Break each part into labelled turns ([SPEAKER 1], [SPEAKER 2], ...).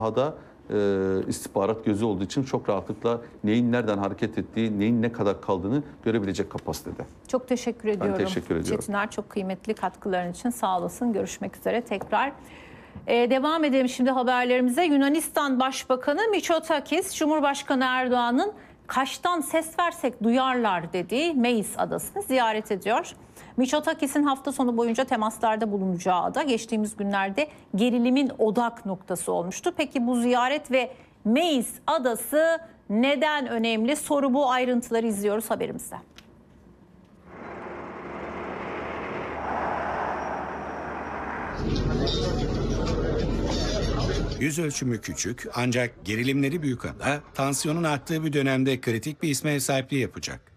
[SPEAKER 1] sahada istihbarat gözü olduğu için çok rahatlıkla neyin nereden hareket ettiği, neyin ne kadar kaldığını görebilecek kapasitede.
[SPEAKER 2] Çok teşekkür ediyorum.
[SPEAKER 1] Ben teşekkür ediyorum.
[SPEAKER 2] Çetiner, çok kıymetli katkıların için sağ olasın. Görüşmek üzere tekrar. Devam edelim şimdi haberlerimize. Yunanistan Başbakanı Mitsotakis, Cumhurbaşkanı Erdoğan'ın Kaş'tan ses versek duyarlar dediği Meis adasını ziyaret ediyor. Mitsotakis'in hafta sonu boyunca temaslarda bulunacağı ada geçtiğimiz günlerde gerilimin odak noktası olmuştu. Peki bu ziyaret ve Meis adası neden önemli? Soru bu, ayrıntıları izliyoruz haberimizde.
[SPEAKER 3] Yüz ölçümü küçük ancak gerilimleri büyük ada, tansiyonun arttığı bir dönemde kritik bir isme ev sahipliği yapacak.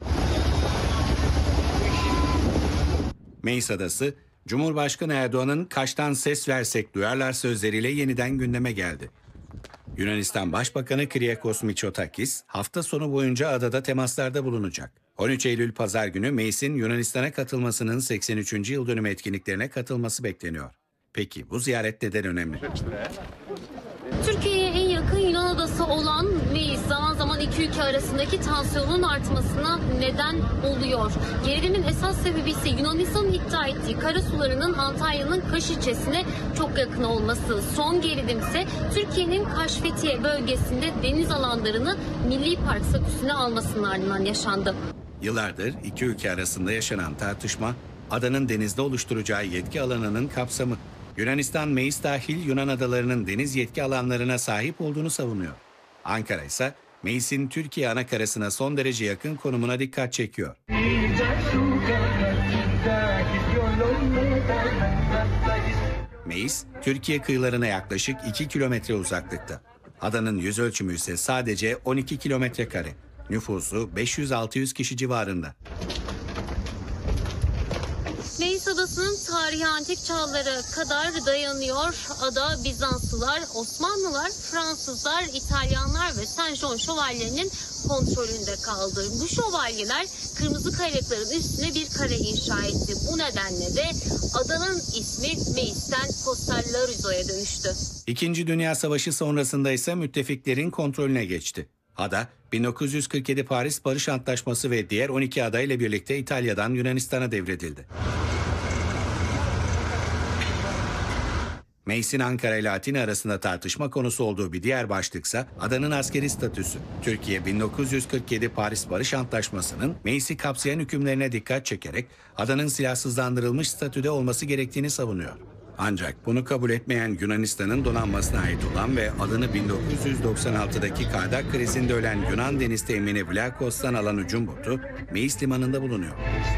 [SPEAKER 3] Meis Adası, Cumhurbaşkanı Erdoğan'ın Kaş'tan ses versek duyarlar sözleriyle yeniden gündeme geldi. Yunanistan Başbakanı Kyriakos Mitsotakis hafta sonu boyunca adada temaslarda bulunacak. 13 Eylül Pazar günü Meis'in Yunanistan'a katılmasının 83. yıl dönümü etkinliklerine katılması bekleniyor. Peki bu ziyaret neden önemli?
[SPEAKER 4] Türkiye'ye en yakın Yunan adası olan Meis zaman zaman iki ülke arasındaki tansiyonun artmasına neden oluyor. Gerilimin esas sebebi ise Yunanistan'ın iddia ettiği karasularının Antalya'nın Kaş ilçesine çok yakın olması. Son gerilim ise Türkiye'nin Kaş-Fethiye bölgesinde deniz alanlarını milli park statüsüne almasının ardından yaşandı.
[SPEAKER 3] Yıllardır iki ülke arasında yaşanan tartışma, adanın denizde oluşturacağı yetki alanının kapsamı. Yunanistan, Meis dahil Yunan adalarının deniz yetki alanlarına sahip olduğunu savunuyor. Ankara ise Meis'in Türkiye anakarasına son derece yakın konumuna dikkat çekiyor. Meis, Türkiye kıyılarına yaklaşık 2 kilometre uzaklıkta. Adanın yüz ölçümü ise sadece 12 kilometre kare. Nüfusu 500-600 kişi civarında.
[SPEAKER 4] Meis Adası'nın tarihi antik çağlara kadar dayanıyor. Ada Bizanslılar, Osmanlılar, Fransızlar, İtalyanlar ve Saint John şövalyelerinin kontrolünde kaldı. Bu şövalyeler kırmızı kayalıkların üstüne bir kare inşa etti. Bu nedenle de adanın ismi Meis'ten Costellarizo'ya dönüştü.
[SPEAKER 3] İkinci Dünya Savaşı sonrasında ise müttefiklerin kontrolüne geçti. Ada, 1947 Paris Barış Antlaşması ve diğer 12 ada ile birlikte İtalya'dan Yunanistan'a devredildi. Meis'in Ankara ile Atina arasında tartışma konusu olduğu bir diğer başlıksa adanın askeri statüsü. Türkiye 1947 Paris Barış Antlaşması'nın Meis'i kapsayan hükümlerine dikkat çekerek adanın silahsızlandırılmış statüde olması gerektiğini savunuyor. Ancak bunu kabul etmeyen Yunanistan'ın donanmasına ait olan ve adını 1996'daki Kardak krizinde ölen Yunan deniz temini Vlakos'tan alan hücum botu Meis limanında bulunuyor.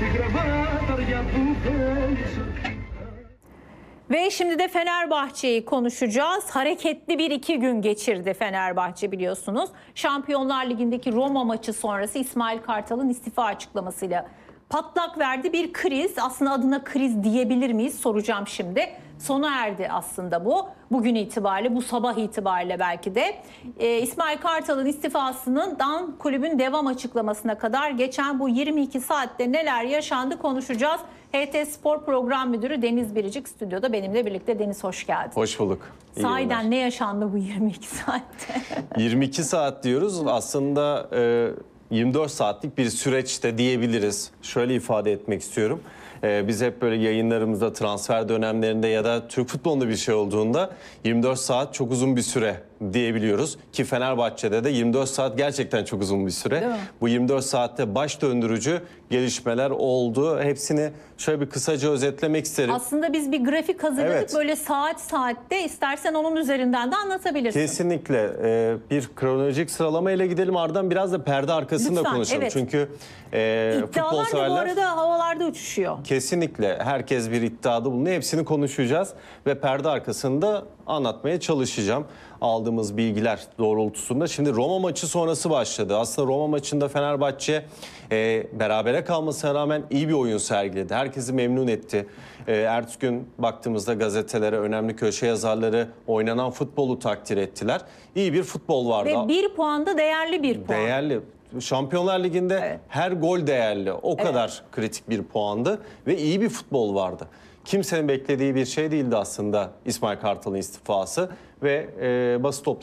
[SPEAKER 2] Ve şimdi de Fenerbahçe'yi konuşacağız. Hareketli bir iki gün geçirdi Fenerbahçe biliyorsunuz. Şampiyonlar Ligi'ndeki Roma maçı sonrası İsmail Kartal'ın istifa açıklamasıyla patlak verdi. Bir kriz, aslında adına kriz diyebilir miyiz soracağım şimdi. Sona erdi aslında bu. Bugün itibariyle, bu sabah itibariyle belki de. İsmail Kartal'ın istifasından kulübün devam açıklamasına kadar geçen bu 22 saatte neler yaşandı konuşacağız. HT Spor Program Müdürü Deniz Biricik stüdyoda benimle birlikte. Deniz, hoş geldin.
[SPEAKER 5] Hoş bulduk.
[SPEAKER 2] Sahiden ne yaşandı bu 22 saatte?
[SPEAKER 5] 22 saat diyoruz. Aslında 24 saatlik bir süreçte diyebiliriz. Şöyle ifade etmek istiyorum. Biz hep böyle yayınlarımızda transfer dönemlerinde ya da Türk futbolunda bir şey olduğunda 24 saat çok uzun bir süre diyebiliyoruz. Ki Fenerbahçe'de de 24 saat gerçekten çok uzun bir süre. Bu 24 saatte baş döndürücü gelişmeler oldu. Hepsini şöyle bir kısaca özetlemek isterim.
[SPEAKER 2] Aslında biz bir grafik hazırladık.
[SPEAKER 5] Evet.
[SPEAKER 2] Böyle saatte istersen onun üzerinden de anlatabilirsin.
[SPEAKER 5] Kesinlikle. Bir kronolojik sıralamayla gidelim, ardından biraz da perde arkasında
[SPEAKER 2] Lütfen,
[SPEAKER 5] konuşalım.
[SPEAKER 2] evet.
[SPEAKER 5] Çünkü futbol
[SPEAKER 2] İddialar da bu
[SPEAKER 5] severler...
[SPEAKER 2] arada havalarda uçuşuyor.
[SPEAKER 5] Kesinlikle herkes bir iddiada bulunuyor. Hepsini konuşacağız ve perde arkasında anlatmaya çalışacağım aldığımız bilgiler doğrultusunda. Şimdi Roma maçı sonrası başladı. Aslında Roma maçında Fenerbahçe berabere kalmasına rağmen iyi bir oyun sergiledi. Herkesi memnun etti. Ertesi gün baktığımızda gazetelere, önemli köşe yazarları oynanan futbolu takdir ettiler. İyi bir futbol vardı.
[SPEAKER 2] Ve bir puan da değerli bir puan.
[SPEAKER 5] Değerli. Şampiyonlar Ligi'nde
[SPEAKER 2] Evet.
[SPEAKER 5] her gol değerli. O kadar kritik bir puandı ve iyi bir futbol vardı. Kimsenin beklediği bir şey değildi aslında İsmail Kartal'ın istifası ve basın toplantısı